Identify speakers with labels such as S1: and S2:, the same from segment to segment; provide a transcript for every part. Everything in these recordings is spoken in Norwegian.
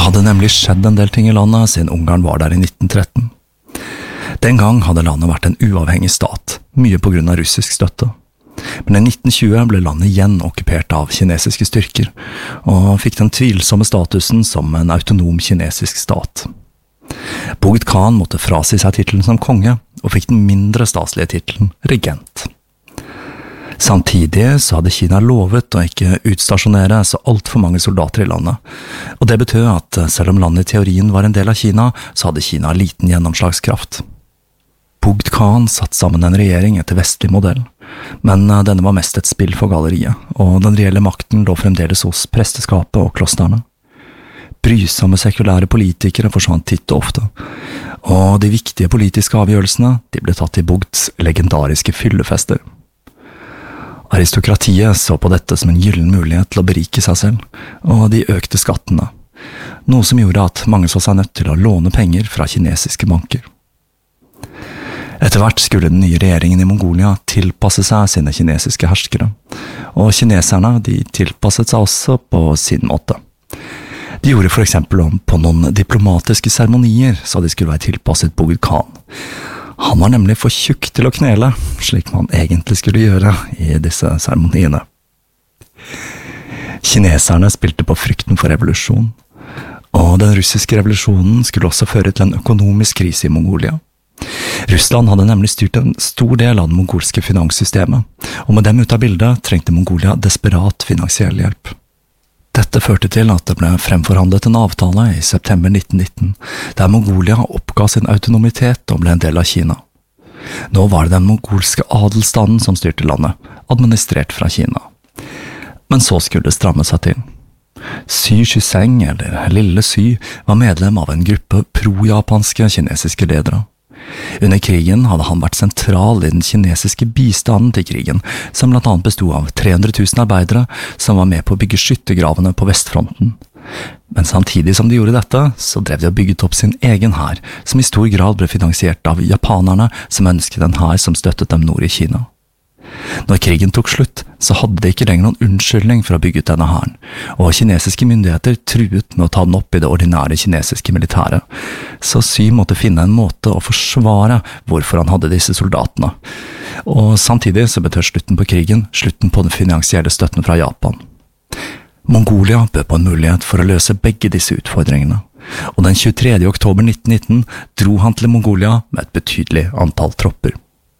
S1: hadde nemlig skjedd en del ting i landet siden Ungarn var der i 1913. Den gang hadde landet vært en uavhengig stat, mye på grunn av russisk støtte. Men i 1920 ble landet igjen okkupert av kinesiske styrker, og fikk den tvilsomme statusen som en autonom kinesisk stat. Bogd Khan måtte frasi seg titlen som konge, og fikk den mindre staselige titlen regent. Samtidig så hadde Kina lovet å ikke utstasjonere så alt for mange soldater i landet, og det betød at selv om landet i teorien var en del av Kina, så hadde Kina liten gjennomslagskraft. Bogd Khan satt sammen en regjering etter vestlig modell, men denne var mest et spill for galleriet, og den reelle makten lå fremdeles hos presteskapet og klosterne. Brysomme sekulære politikere forsvant titt og ofte, og de viktige politiske avgjørelsene de ble tatt i Bogds legendariske fyllefester. Aristokratiet så på dette som en gyllen mulighet til å berike seg selv, og de økte skattene, noe som gjorde at mange så seg nødt til å låne penger fra kinesiske banker. Etter hvert skulle den nye regjeringen i Mongolia tilpasse seg sine kinesiske herskere, og kineserne de tilpasset seg også på sin måte. De gjorde for eksempel om på noen diplomatiske seremonier så de skulle være tilpasset Bogd Khan. Han var nemlig for tjukk til å knele, slik man egentlig skulle gjøre i disse seremoniene. Kineserne spilte på frykten for revolusjon, og den russiske revolusjonen skulle også føre til en økonomisk krise i Mongolia. Russland hadde nemlig styrt en stor del av det mongolske finanssystemet, og med dem ut av bildet trengte Mongolia desperat finansiell hjelp. Dette førte til at det ble fremforhandlet en avtale i september 1919, der Mongolia oppga sin autonomitet og ble en del av Kina. Nå var det den mongolske adelstanden som styrte landet, administrert fra Kina. Men så skulle det stramme seg til. Xi Shizheng, eller Lille Xi, var medlem av en gruppe pro-japanske kinesiske ledere. Under krigen hadde han vært sentral i den kinesiske bistanden til krigen, som blant annet bestod av 300 000 arbeidere som var med på å bygge skyttergravene på vestfronten. Men samtidig som de gjorde dette, så drev de og bygget opp sin egen hær, som i stor grad ble finansiert av japanerne som ønsket en hær som støttet dem nord i Kina. Når krigen tok slutt, så hadde de ikke lenger noen unnskyldning for å bygge ut denne hæren, og kinesiske myndigheter truet med å ta den opp i det ordinære kinesiske militæret, så Xi måtte finne en måte å forsvare hvorfor han hadde disse soldatene. Og samtidig så betød slutten på krigen slutten på den finansielle støtten fra Japan. Mongolia bød på en mulighet for å løse begge disse utfordringene, og den 23. oktober 1919 dro han til Mongolia med et betydelig antall tropper.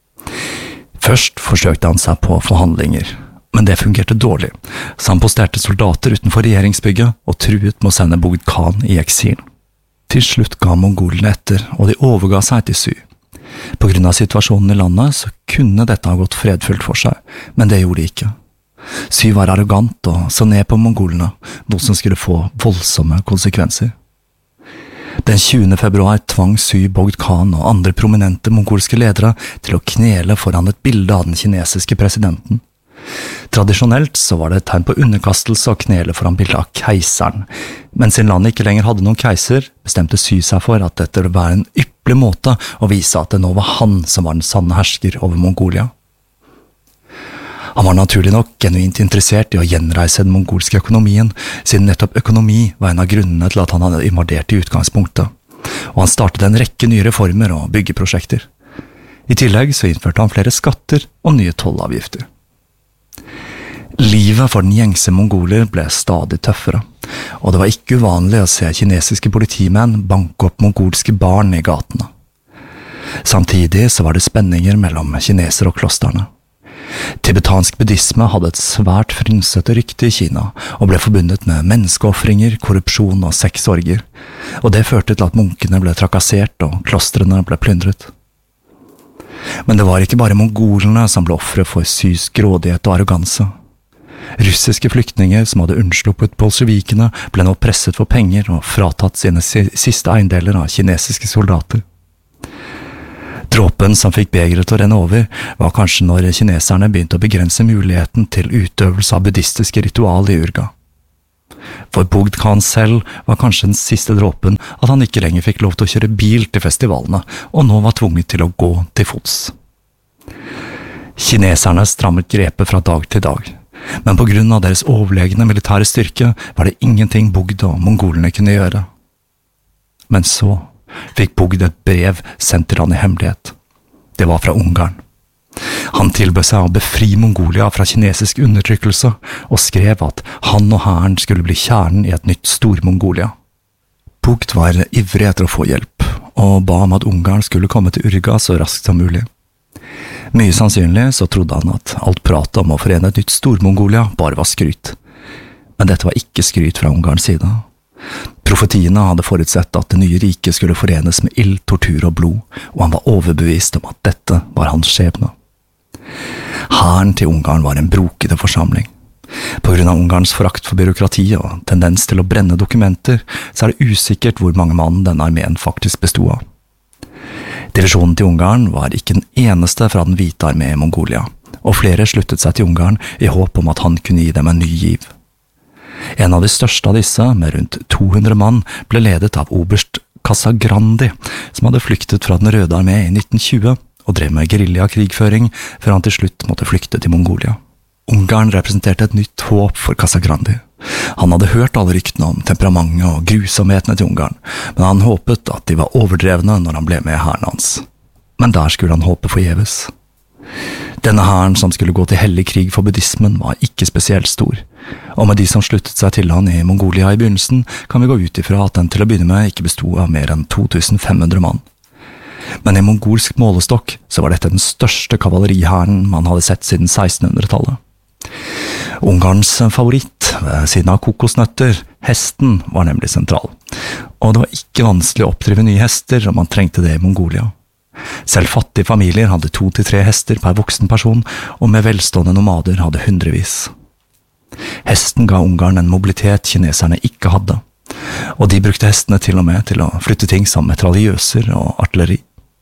S1: Først forsøkte han seg på forhandlinger, men det fungerte dårlig, så han posterte soldater utenfor regjeringsbygget og truet med å sende Bogd Khan i eksil. Til slutt ga mongolene etter, og de overga seg til Xi. På grunn av situasjonen i landet så kunne dette ha gått fredfullt for seg, men det gjorde de ikke. Xi var arrogant og så ned på mongolene, noe som skulle få voldsomme konsekvenser. Den 20. februar tvang Xi Bogd Khan og andre prominente mongolske ledere til å knele foran et bilde av den kinesiske presidenten. Tradisjonelt så var det et tegn på underkastelse å knele foran bildet av keiseren, men siden landet ikke lenger hadde noen keiser, bestemte Xi seg for at dette ville være en ypperlig måte å vise at det nå var han som var den sanne hersker over Mongolia. Han var naturlig nok genuint interessert i å gjenreise den mongolske økonomien, siden nettopp økonomi var en av grunnene til at han hadde invadert i utgangspunktet, og han startet en rekke nye reformer og byggeprosjekter. I tillegg så innførte han flere skatter og nye tollavgifter. Livet for den gjengse mongoler ble stadig tøffere, og det var ikke uvanlig å se kinesiske politimenn banke opp mongolske barn i gatene. Samtidig så var det spenninger mellom kinesere og klosterne. Tibetansk buddhisme hadde et svært frynsete rykte i Kina, og ble forbundet med menneskeoffringer, korrupsjon og sexorger, og det førte til at munkene ble trakassert og klostrene ble plyndret. Men det var ikke bare mongolene som ble ofre for Xis grådighet og arroganse. Russiske flyktninger som hadde unnsluppet bolsjevikene ble nå presset for penger og fratatt sine siste eiendeler av kinesiske soldater. Dråpen som fikk begeret til å renne over, var kanskje når kineserne begynte å begrense muligheten til utøvelse av buddhistiske ritual i Urga. For Bogd Khan selv var kanskje den siste dråpen at han ikke lenger fikk lov til å kjøre bil til festivalene, og nå var tvunget til å gå til fots. Kineserne strammet grepet fra dag til dag, men på grunn av deres overlegne militære styrke var det ingenting Bogd og mongolene kunne gjøre. Men så fikk Bugd et brev sendt til han i hemmelighet. Det var fra Ungarn. Han tilbød seg å befri Mongolia fra kinesisk undertrykkelse, og skrev at han og hæren skulle bli kjernen i et nytt Stor-Mongolia. Bugd var ivrig etter å få hjelp, og ba om at Ungarn skulle komme til Urga så raskt som mulig. Mye sannsynlig så trodde han at alt pratet om å forene et nytt Stor-Mongolia bare var skryt. Men dette var ikke skryt fra Ungarns side. Profetiene hadde forutsett at det nye riket skulle forenes med ild, tortur og blod, og han var overbevist om at dette var hans skjebne. Hæren til Ungarn var en brokete forsamling. På grunn av Ungarns forakt for byråkrati og tendens til å brenne dokumenter, så er det usikkert hvor mange mann denne armeen faktisk bestod av. Divisjonen til Ungarn var ikke den eneste fra den hvite armé i Mongolia, og flere sluttet seg til Ungarn i håp om at han kunne gi dem en ny giv. En av de største av disse, med rundt 200 mann, ble ledet av oberst Casagrandi, som hadde flyktet fra den røde armé i 1920 og drev med guerilla-krigføring før han til slutt måtte flykte til Mongolia. Ungarn representerte et nytt håp for Casagrandi. Han hadde hørt alle ryktene om temperamentet og grusomhetene til Ungarn, men han håpet at de var overdrevne når han ble med i hæren hans. Men der skulle han håpe forgjeves. Denne hæren som skulle gå til hellig krig for buddhismen var ikke spesielt stor, og med de som sluttet seg til han i Mongolia i begynnelsen, kan vi gå ut ifra at den til å begynne med ikke bestod av mer enn 2500 mann. Men i mongolsk målestokk så var dette den største kavallerihæren man hadde sett siden 1600-tallet. Ungarns favoritt, ved siden av kokosnøtter, hesten, var nemlig sentral, og det var ikke vanskelig å oppdrive nye hester om man trengte det i Mongolia. Selv fattige familier hadde 2 til 3 hester per voksen person, og med velstående nomader hadde hundrevis. Hesten ga Ungarn en mobilitet kineserne ikke hadde, og de brukte hestene til og med til å flytte ting som metraljøser og artilleri.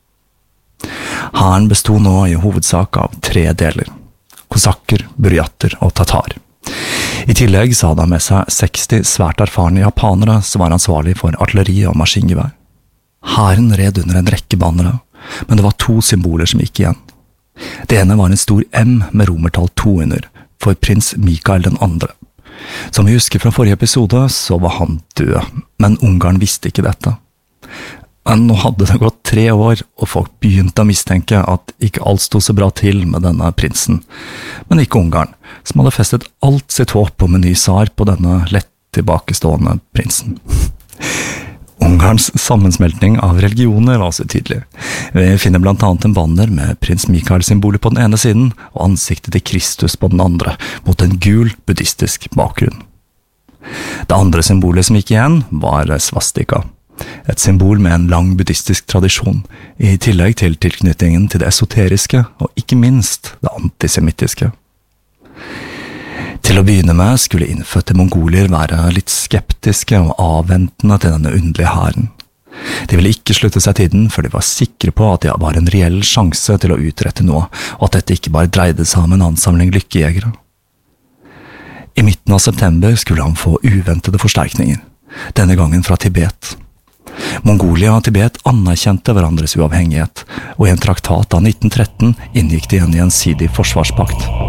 S1: Hæren bestod nå i hovedsak av 3 deler: kosakker, burjatter og tatar. I tillegg så hadde han med seg 60 svært erfarne japanere som var ansvarlig for artilleri og maskingevær. Hæren red under en rekke bannere, men det var 2 symboler som gikk igjen. Det ene var en stor M med romertall 2 under, for prins Mikael den andre. Som vi husker fra forrige episode, så var han død, men Ungarn visste ikke dette. Men nå hadde det gått 3 år, og folk begynte å mistenke at ikke alt stod så bra til med denne prinsen. Men ikke Ungarn, som hadde festet alt sitt håp om en ny tsar på denne lett tilbakestående prinsen. Ungarns sammensmeltning av religioner var så tydelig. Vi finner blant annet en banner med prins Mikael-symbolet på den ene siden, og ansiktet til Kristus på den andre, mot en gul buddhistisk bakgrunn. Det andre symbolet som gikk igjen var svastika, et symbol med en lang buddhistisk tradisjon, i tillegg til tilknytningen til det esoteriske, og ikke minst det antisemittiske. Til å begynne med skulle innfødte mongolier være litt skeptiske og avventende til denne underlige hæren. De ville ikke slutte seg til den før de var sikre på at de var en reell sjanse til å utrette noe, og at dette ikke bare dreide seg om en ansamling lykkejegere. I midten av september skulle han få uventede forsterkninger, denne gangen fra Tibet. Mongolia og Tibet anerkjente hverandres uavhengighet, og i en traktat av 1913 inngikk de en gjensidig forsvarspakt.